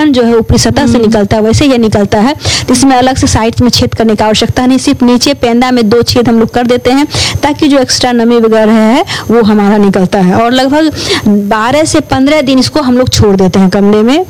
Button जो है ऊपरी सतह से निकलता है वैसे ये निकलता है, तो इसमें अलग से साइड में छेद करने की आवश्यकता नहीं, सिर्फ नीचे पेंदा में 2 छेद हम लोग कर देते हैं ताकि जो एक्स्ट्रा नमी वगैरह है वो हमारा निकलता है। और लगभग 12 से 15 दिन इसको हम लोग छोड़ देते हैं कमरे में,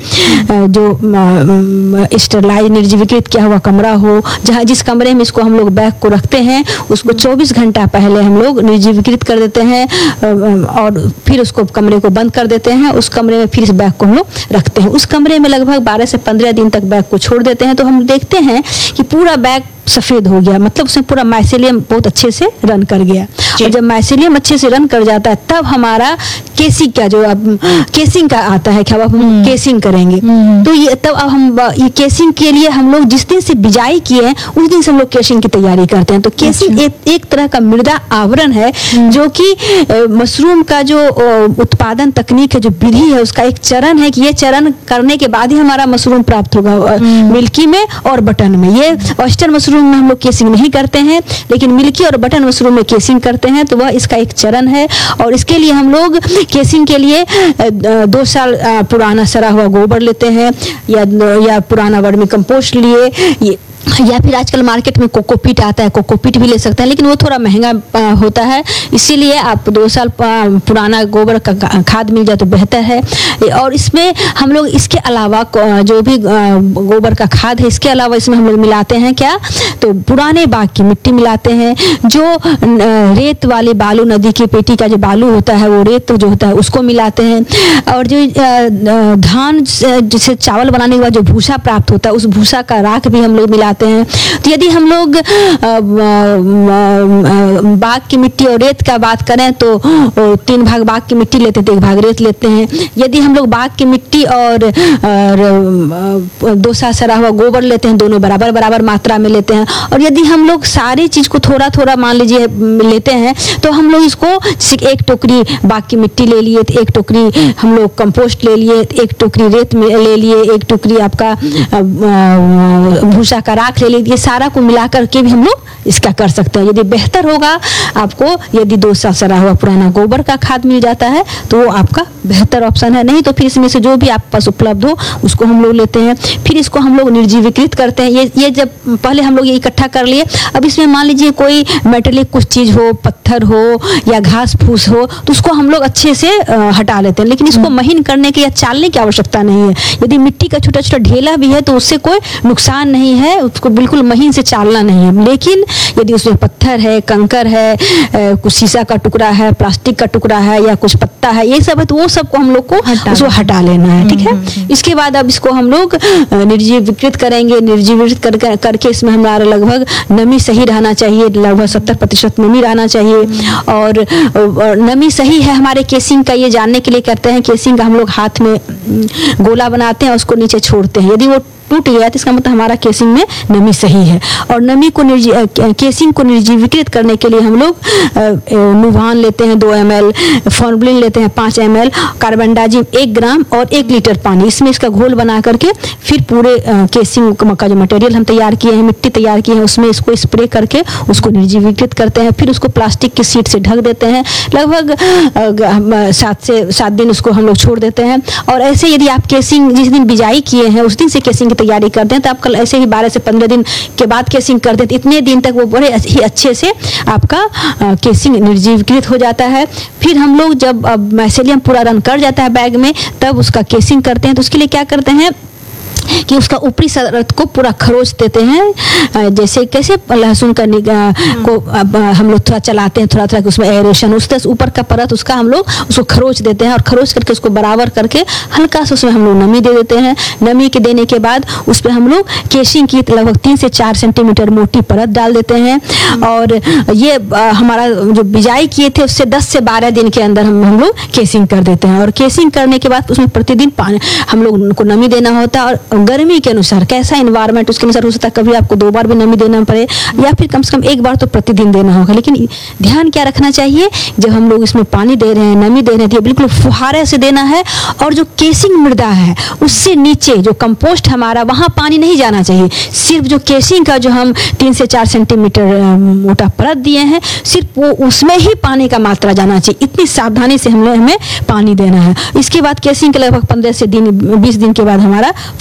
जो स्टेरलाइज निर्जीवीकृत किया हुआ कमरा हो, जहाँ जिस कमरे में इसको हम लोग बैग को रखते हैं उसको 24 घंटा पहले हम लोग निर्जीवीकृत कर देते हैं और फिर उसको कमरे को बंद कर देते हैं। उस कमरे में फिर इस बैग को हम लोग रखते हैं। उस कमरे में लगभग 12 से 15 दिन तक बैग को छोड़ देते हैं, तो हम देखते हैं कि पूरा बैग सफ़ेद हो गया, मतलब उसमें पूरा माइसेलियम बहुत अच्छे से रन कर गया। और जब माइसेलियम अच्छे से रन कर जाता है तब हमारा केसिंग का जो अब केसिंग का आता है कि अब हम केसिंग करेंगे, तो ये तब अब हम ये केसिंग के लिए हम लोग जिस दिन से बिजाई किए हैं उस दिन से हम लोग केसिंग की तैयारी करते हैं। तो केसिंग एक तरह का मृदा आवरण है जो कि मशरूम का जो उत्पादन तकनीक है, जो विधि है, उसका एक चरण है कि ये चरण करने के बाद ही हमारा मशरूम प्राप्त होगा मिल्की में और बटन में। ये ऑयस्टर मशरूम में हम लोग केसिंग नहीं करते हैं, लेकिन मिल्की और बटन मशरूम में केसिंग करते हैं, तो वह इसका एक चरण है। और इसके लिए हम लोग केसिंग के लिए 2 साल पुराना सड़ा हुआ गोबर लेते हैं या पुराना वर्मी कंपोस्ट लिए, या फिर आजकल मार्केट में कोकोपीट आता है, कोकोपीट भी ले सकते हैं, लेकिन वो थोड़ा महंगा होता है, इसीलिए आप 2 साल पुराना गोबर का खाद मिल जाए तो बेहतर है। और इसमें हम लोग इसके अलावा जो भी गोबर का खाद है इसके अलावा इसमें हम लोग मिलाते हैं क्या, तो पुराने बाग की मिट्टी मिलाते हैं, जो रेत वाले बालू, नदी की पेटी का जो बालू होता है वो रेत जो होता है उसको मिलाते हैं। और जो धान जिसे चावल बनाने के बाद जो भूसा प्राप्त होता है उस भूसा का राख भी हम लोग मिलाते हैं। तो यदि हम लोग बाग की मिट्टी और रेत का बात करें तो 3 भाग बाग की मिट्टी लेते हैं तो 1 भाग रेत लेते हैं। यदि हम लोग बाग की मिट्टी और 2 साल सड़ा हुआ गोबर लेते हैं, दोनों बराबर बराबर मात्रा में लेते हैं। और यदि हम लोग सारी चीज को थोड़ा थोड़ा मान लीजिए लेते हैं तो हम लोग इसको 1 टोकरी बाग की मिट्टी ले लिए, 1 टोकरी हम लोग कंपोस्ट ले लिए, 1 टोकरी रेत में ले लिए, 1 टोकरी आपका भूसा का राख ले लीजिए, सारा को मिला करके भी हम लोग इसका कर सकते हैं। यदि बेहतर होगा आपको यदि 2 साल सड़ा हुआ पुराना गोबर का खाद मिल जाता है तो वो आपका बेहतर ऑप्शन है, नहीं तो फिर इसमें से जो भी आपके पास उपलब्ध हो उसको हम लोग लेते हैं। फिर इसको हम लोग निर्जीवीकृत करते हैं। ये जब पहले हम लोग ये इकट्ठा कर लिए, अब इसमें मान लीजिए कोई मेटेलिक कुछ चीज हो, पत्थर हो या घास फूस हो तो उसको हम लोग अच्छे से हटा लेते हैं, लेकिन इसको महीन करने की या चालने की आवश्यकता नहीं है। यदि मिट्टी का छोटा छोटा ढेला भी है तो उससे कोई नुकसान नहीं है, उसको बिल्कुल महीन से चालना नहीं है। लेकिन यदि उसमें पत्थर है, कंकर है, कुछ शीशा का टुकड़ा है, प्लास्टिक का टुकड़ा है या कुछ पत्ता है, ये सब है तो वो सबको हम लोग को उसको हटा लेना है, ठीक है। इसके बाद अब इसको हम लोग निर्जीवीकृत करेंगे। निर्जीवीकृत करके इसमें हमारा लगभग नमी सही रहना चाहिए, लगभग 70% नमी रहना चाहिए। और नमी सही है हमारे केसिंग का ये जानने के लिए करते हैं, केसिंग का हम लोग हाथ में गोला बनाते हैं, उसको नीचे छोड़ते हैं। यदि वो टूट गया तो इसका मतलब हमारा केसिंग में नमी सही है। और नमी को केसिंग को निर्जीवीकृत करने के लिए हम लोग नुभान लेते हैं 2 ml, फॉर्मलिन लेते हैं 5 ml, कार्बनडाजिम 1 ग्राम और 1 लीटर पानी, इसमें इसका घोल बना करके फिर पूरे केसिंग का जो मटेरियल हम तैयार किए हैं, मिट्टी तैयार की है, उसमें इसको स्प्रे करके उसको निर्जीवीकृत करते हैं। फिर उसको प्लास्टिक की शीट से ढक देते हैं, लगभग 7 से 7 दिन उसको हम लोग छोड़ देते हैं। और ऐसे यदि आप केसिंग जिस दिन बिजाई किए हैं उस दिन से केसिंग तैयारी करते हैं तो आप कल ऐसे ही 12 से 15 दिन के बाद केसिंग करते हैं तो इतने दिन तक वो बड़े ही अच्छे से आपका केसिंग निर्जीवीकृत हो जाता है। फिर हम लोग जब माइसेलियम पूरा रन कर जाता है बैग में तब उसका केसिंग करते हैं। तो उसके लिए क्या करते हैं कि उसका ऊपरी परत को पूरा खरोच देते हैं, जैसे कैसे लहसुन का को हम लोग थोड़ा चलाते हैं, थोड़ा थोड़ा उसमें एरेशन, उस तरह ऊपर का परत उसका हम लोग उसको खरोच देते हैं और खरोच करके उसको बराबर करके हल्का सा उसमें हम लोग नमी दे देते हैं। नमी के देने के बाद उस पर हम लोग केसिंग की लगभग 3 से 4 सेंटीमीटर मोटी परत डाल देते हैं। और ये हमारा जो बिजाई किए थे उससे 10 से 12 दिन के अंदर हम लोग केसिंग कर देते हैं। और केसिंग करने के बाद उसमें प्रतिदिन पानी हम लोग उनको नमी देना होता है। और गर्मी के अनुसार कैसा एनवायरनमेंट उसके अनुसार हो सकता है कभी आपको 2 बार भी नमी देना पड़े या फिर कम से कम 1 बार तो प्रतिदिन देना होगा। लेकिन ध्यान क्या रखना चाहिए, जब हम लोग इसमें पानी दे रहे हैं, नमी दे रहे हैं, तो बिल्कुल फुहारे से देना है। और जो केसिंग मृदा है उससे नीचे जो कंपोस्ट हमारा वहाँ पानी नहीं जाना चाहिए, सिर्फ जो केसिंग का जो हम 3 से 4 सेंटीमीटर मोटा परत दिए हैं सिर्फ वो उसमें ही पानी का मात्रा जाना चाहिए। इतनी सावधानी से हमें पानी देना है। इसके बाद केसिंग के लगभग 15 से 20 दिन के बाद हमारा